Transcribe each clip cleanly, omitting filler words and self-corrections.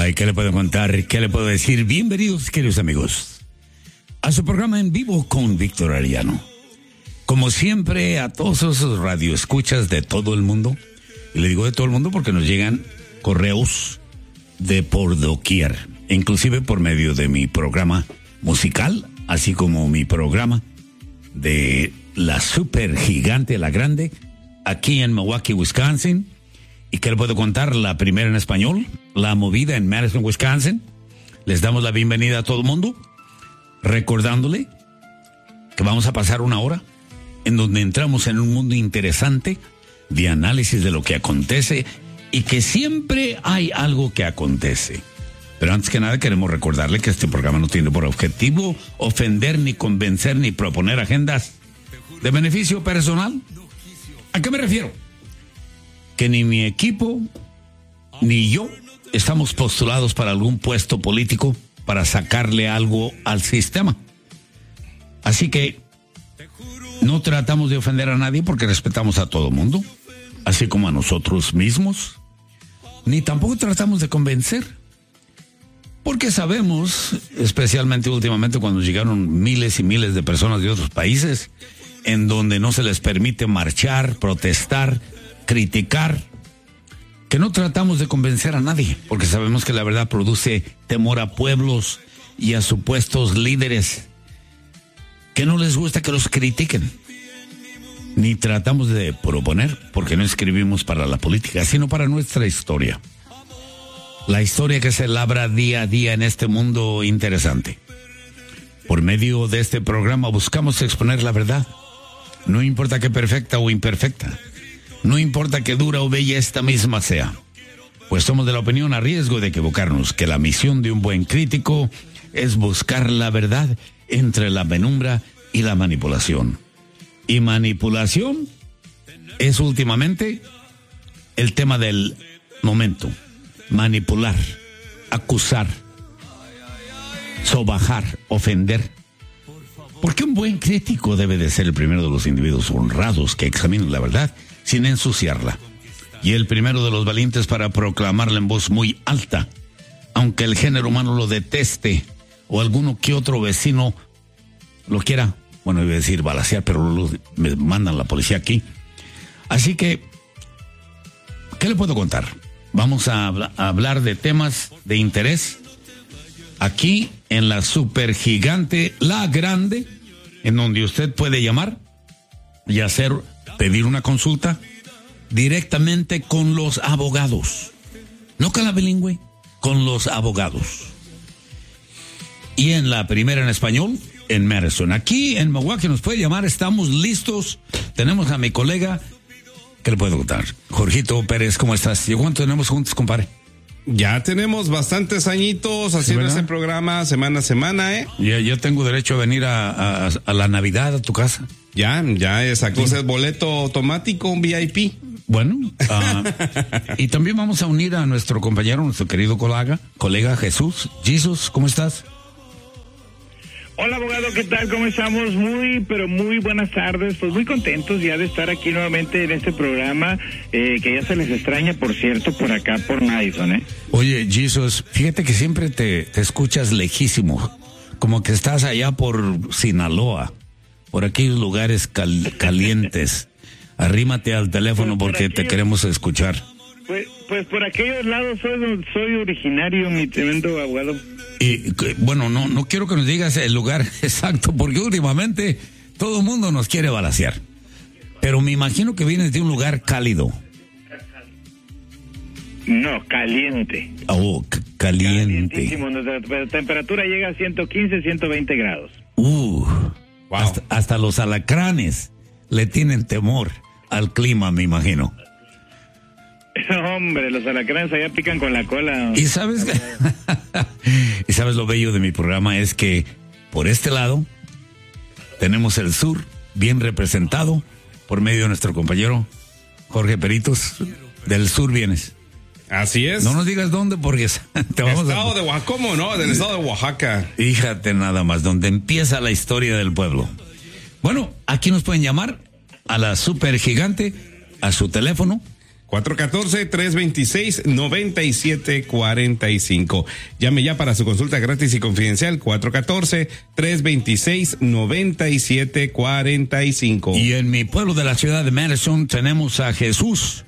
Ay, ¿qué le puedo contar? ¿Qué le puedo decir? Bienvenidos, queridos amigos, a su programa en vivo con Víctor Arellano. Como siempre, a todos esos radioescuchas de todo el mundo, y le digo de todo el mundo porque nos llegan correos de por doquier, inclusive por medio de mi programa musical, así como mi programa de la super gigante, la grande, aquí en Milwaukee, Wisconsin. ¿Y qué le puedo contar? La primera en español, La Movida en Madison, Wisconsin. Les damos la bienvenida a todo el mundo, recordándole que vamos a pasar una hora en donde entramos en un mundo interesante de análisis de lo que acontece y que siempre hay algo que acontece. Pero antes que nada queremos recordarle que este programa no tiene por objetivo ofender, ni convencer, ni proponer agendas de beneficio personal. ¿A qué me refiero? Que ni mi equipo ni yo estamos postulados para algún puesto político para sacarle algo al sistema. Así que no tratamos de ofender a nadie porque respetamos a todo mundo, así como a nosotros mismos. Ni tampoco tratamos de convencer, porque sabemos, especialmente últimamente cuando llegaron miles y miles de personas de otros países, en donde no se les permite marchar, protestar, criticar, que no tratamos de convencer a nadie, porque sabemos que la verdad produce temor a pueblos y a supuestos líderes que no les gusta que los critiquen. Ni tratamos de proponer, porque no escribimos para la política, sino para nuestra historia. La historia que se labra día a día en este mundo interesante. Por medio de este programa buscamos exponer la verdad. No importa que perfecta o imperfecta. No importa que dura o bella esta misma sea. Pues somos de la opinión, a riesgo de equivocarnos, que la misión de un buen crítico es buscar la verdad entre la penumbra y la manipulación. Y manipulación es últimamente el tema del momento. Manipular, acusar, sobajar, ofender. Porque un buen crítico debe de ser el primero de los individuos honrados que examinan la verdad sin ensuciarla, y el primero de los valientes para proclamarla en voz muy alta, aunque el género humano lo deteste o alguno que otro vecino lo quiera, bueno, iba a decir balacear, pero me mandan la policía aquí. Así que, ¿qué le puedo contar? Vamos a hablar de temas de interés aquí en la supergigante, la grande, en donde usted puede llamar y pedir una consulta directamente con los abogados. No con la bilingüe, con los abogados. Y en la primera en español, en Madison. Aquí en Milwaukee nos puede llamar, estamos listos. Tenemos a mi colega, ¿qué le puedo contar? Jorgito Pérez, ¿cómo estás? ¿Y cuánto tenemos juntos, compadre? Ya tenemos bastantes añitos haciendo ese programa semana a semana, ¿eh? Ya tengo derecho a venir a la Navidad a tu casa. Ya, esa cosa es boleto automático, un VIP. Bueno, y también vamos a unir a nuestro compañero, nuestro querido colega Jesús. Jesús, ¿cómo estás? Hola, abogado, ¿qué tal? ¿Cómo estamos? Pero muy buenas tardes. Pues muy contentos ya de estar aquí nuevamente en este programa, que ya se les extraña, por cierto, por acá, por Madison, ¿eh? Oye, Jesús, fíjate que siempre te escuchas lejísimo, como que estás allá por Sinaloa, por aquellos lugares calientes. Arrímate al teléfono porque te queremos escuchar. Pues por aquellos lados soy originario, mi tremendo abogado. Y bueno, no quiero que nos digas el lugar exacto, porque últimamente todo el mundo nos quiere balacear. Pero me imagino que vienes de un lugar cálido. No, caliente. Oh, caliente. Calientísimo. Nuestra temperatura llega a 115, 120 grados. Wow. Hasta los alacranes le tienen temor al clima, me imagino. Hombre, los alacranes allá pican con la cola. Y sabes lo bello de mi programa es que por este lado tenemos el sur bien representado por medio de nuestro compañero Jorge Peritos. Del sur vienes. Así es. No nos digas dónde porque te vamos estado de Oaxaca, ¿cómo no? Del estado de Oaxaca. Fíjate nada más, donde empieza la historia del pueblo. Bueno, aquí nos pueden llamar a la super gigante, a su teléfono 414-326-9745. Llame ya para su consulta gratis y confidencial, 414-326-9745. Y en mi pueblo de la ciudad de Madison tenemos a Jesús.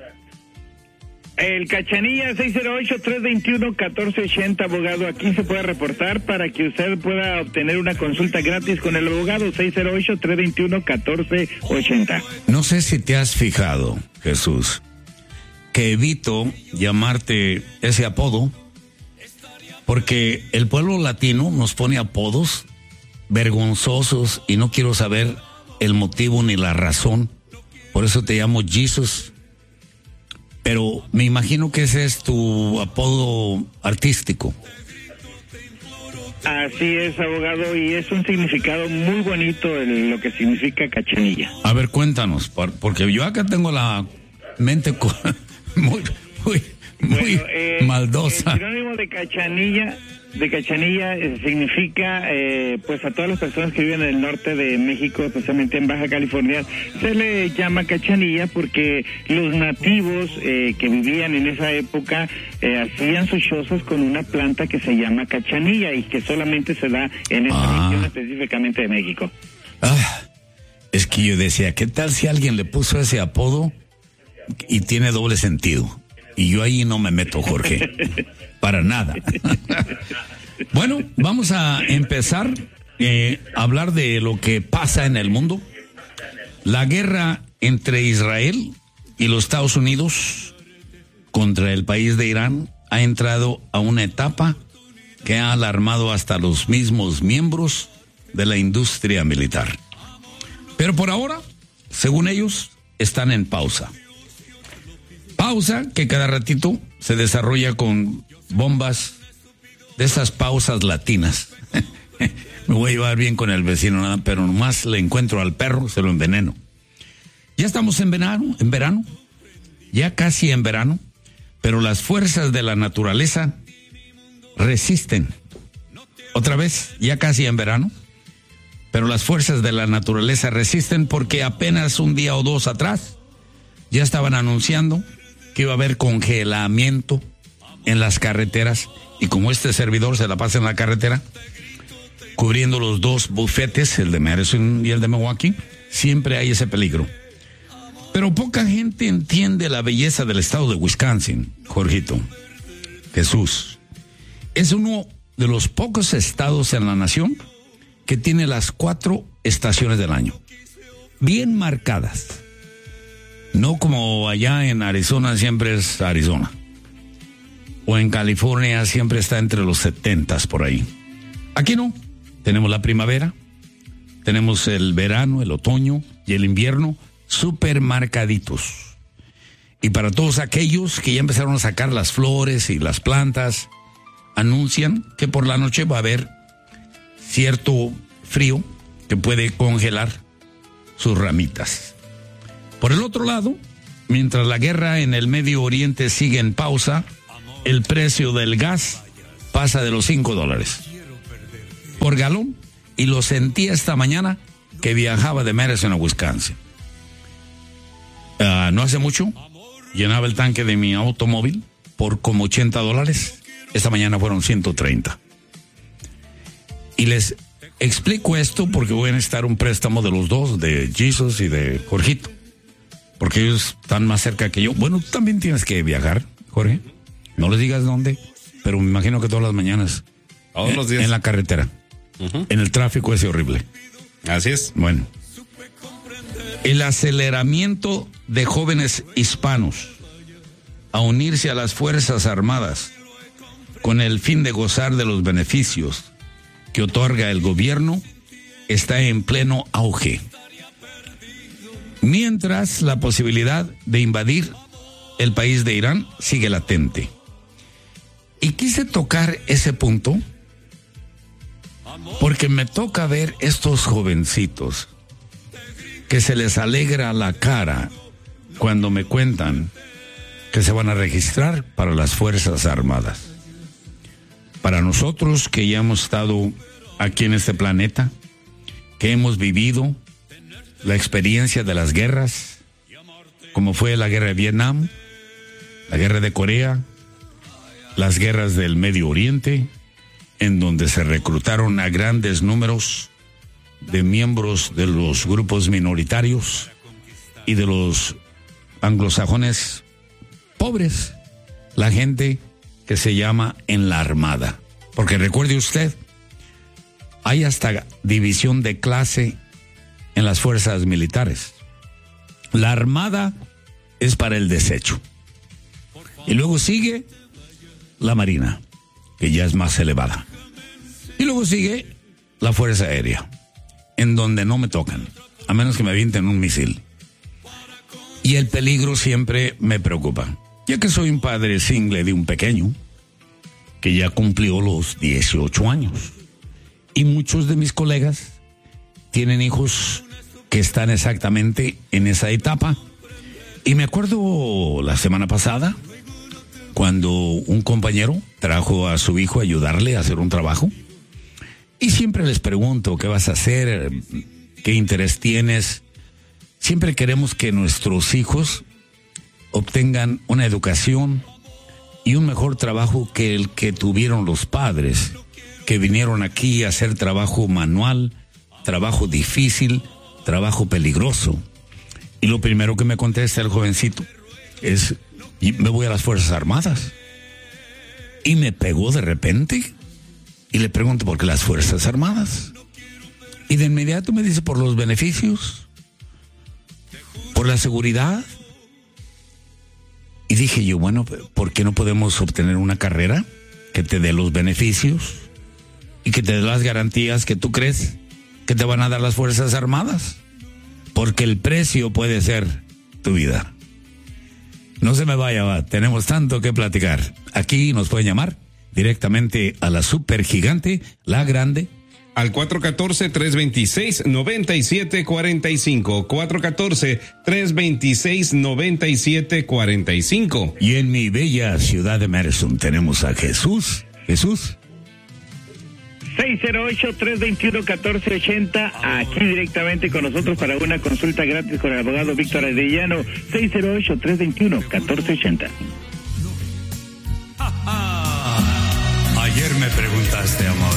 El Cachanilla 608-321-1480, abogado. Aquí se puede reportar para que usted pueda obtener una consulta gratis con el abogado. 608-321-1480. No sé si te has fijado, Jesús, que evito llamarte ese apodo porque el pueblo latino nos pone apodos vergonzosos y no quiero saber el motivo ni la razón. Por eso te llamo Jesus. Pero me imagino que ese es tu apodo artístico. Así es, abogado, y es un significado muy bonito lo que significa Cachanilla. A ver, cuéntanos, porque yo acá tengo la mente muy maldosa. El sinónimo de Cachanilla significa, pues a todas las personas que viven en el norte de México, especialmente en Baja California, se le llama Cachanilla porque los nativos que vivían en esa época hacían sus chozas con una planta que se llama Cachanilla y que solamente se da en esta región específicamente de México. Es que yo decía, ¿qué tal si alguien le puso ese apodo y tiene doble sentido? Y yo ahí no me meto, Jorge. Para nada. Bueno, vamos a empezar a hablar de lo que pasa en el mundo. La guerra entre Israel y los Estados Unidos contra el país de Irán ha entrado a una etapa que ha alarmado hasta los mismos miembros de la industria militar. Pero por ahora, según ellos, están en pausa. Pausa que cada ratito se desarrolla con bombas de esas pausas latinas. Me voy a llevar bien con el vecino, pero nomás le encuentro al perro, se lo enveneno. Ya estamos en verano, ya casi en verano, pero las fuerzas de la naturaleza resisten. Otra vez, ya casi en verano, pero las fuerzas de la naturaleza resisten porque apenas un día o dos atrás ya estaban anunciando que iba a haber congelamiento en las carreteras, y como este servidor se la pasa en la carretera cubriendo los dos bufetes, el de Madison y el de Milwaukee, siempre hay ese peligro. Pero poca gente entiende la belleza del estado de Wisconsin, Jorgito. Jesús, es uno de los pocos estados en la nación que tiene las 4 estaciones del año bien marcadas. No como allá en Arizona siempre es Arizona. O en California siempre está entre los 70s por ahí. Aquí no. Tenemos la primavera, tenemos el verano, el otoño y el invierno súper marcaditos. Y para todos aquellos que ya empezaron a sacar las flores y las plantas, anuncian que por la noche va a haber cierto frío que puede congelar sus ramitas. Por el otro lado, mientras la guerra en el Medio Oriente sigue en pausa, el precio del gas pasa de los $5 por galón, y lo sentí esta mañana que viajaba de Madison a Wisconsin. No hace mucho llenaba el tanque de mi automóvil por como $80. Esta mañana fueron 130. Y les explico esto porque voy a necesitar un préstamo de los dos, de Jesus y de Jorgito, porque ellos están más cerca que yo. Bueno, tú también tienes que viajar, Jorge. No les digas dónde, pero me imagino que todas las mañanas. Todos los días. En la carretera. En el tráfico ese horrible. Así es. Bueno. El aceleramiento de jóvenes hispanos a unirse a las Fuerzas Armadas con el fin de gozar de los beneficios que otorga el gobierno está en pleno auge. Mientras la posibilidad de invadir el país de Irán sigue latente. Y quise tocar ese punto porque me toca ver estos jovencitos que se les alegra la cara cuando me cuentan que se van a registrar para las Fuerzas Armadas. Para nosotros que ya hemos estado aquí en este planeta, que hemos vivido la experiencia de las guerras, como fue la guerra de Vietnam, la guerra de Corea, las guerras del Medio Oriente, en donde se reclutaron a grandes números de miembros de los grupos minoritarios y de los anglosajones pobres, la gente que se llama en la Armada. Porque recuerde usted, hay hasta división de clase en las fuerzas militares. La Armada es para el desecho. Y luego sigue la Marina, que ya es más elevada. Y luego sigue la Fuerza Aérea, en donde no me tocan, a menos que me avienten un misil. Y el peligro siempre me preocupa, ya que soy un padre single de un pequeño que ya cumplió los 18 años. Y muchos de mis colegas tienen hijos que están exactamente en esa etapa. Y me acuerdo la semana pasada, cuando un compañero trajo a su hijo a ayudarle a hacer un trabajo. Y siempre les pregunto, ¿qué vas a hacer? ¿Qué interés tienes? Siempre queremos que nuestros hijos obtengan una educación y un mejor trabajo que el que tuvieron los padres, que vinieron aquí a hacer trabajo manual, trabajo difícil, trabajo peligroso. Y lo primero que me contesta el jovencito es: me voy a las Fuerzas Armadas. Y me pegó de repente y le pregunto: ¿por qué las Fuerzas Armadas? Y de inmediato me dice: por los beneficios, por la seguridad. Y dije yo: bueno, ¿por qué no podemos obtener una carrera que te dé los beneficios y que te dé las garantías que tú crees que te van a dar las Fuerzas Armadas? Porque el precio puede ser tu vida. No se me vaya, tenemos tanto que platicar. Aquí nos pueden llamar directamente a la Supergigante, la Grande, al 414-326-9745. 414-326-9745. Y en mi bella ciudad de Madison tenemos a Jesús. Jesús. 608-321-1480, aquí directamente con nosotros para una consulta gratis con el abogado Víctor Arellano. 608-321-1480. Ayer me preguntaste, amor,